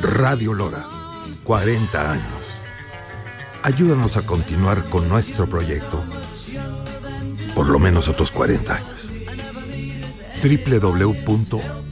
Radio Lora, 40 años. Ayúdanos a continuar con nuestro proyecto por lo menos otros 40 años. www